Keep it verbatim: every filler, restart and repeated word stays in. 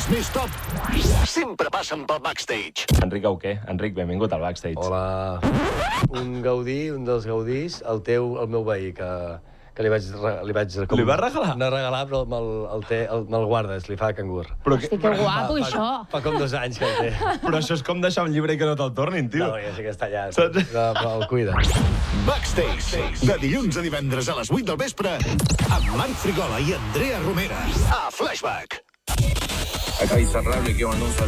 més top sempre passen pel backstage. Enric Auqué. Enric, benvingut al backstage. Hola. Un Gaudí, un dels Gaudís, el teu, el meu veí, que, que li vaig... Li, vaig com, li vas regalar? No regalar, però me'l el té, el, me'l guardes, li fa cangur. Però Hosti, que guapo, fa, això. Fa, fa com dos anys que el té. Però això és com deixar un llibre i que no te'l tornin, tio. No, ja sé que està allà, però, però el cuida. Backstage, de dilluns a divendres a les vuit del vespre, amb Marc Frigola i Andrea Romera, a Flashback. Acá Izarrable, que mandó un saludo.